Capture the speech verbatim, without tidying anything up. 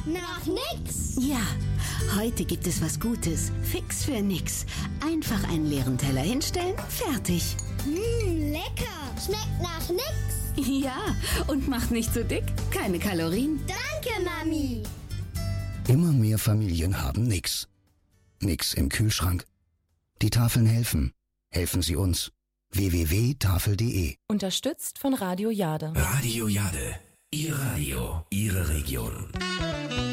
nach nix. Ja, heute gibt es was Gutes. Fix für nix. Einfach einen leeren Teller hinstellen, fertig. Mmm, lecker. Schmeckt nach nix. Ja, und macht nicht so dick. Keine Kalorien. Danke, Mami. Immer mehr Familien haben nix. Nix im Kühlschrank. Die Tafeln helfen. Helfen Sie uns. w w w punkt tafel punkt de Unterstützt von Radio Jade. Radio Jade. Ihr Radio, Ihre Region.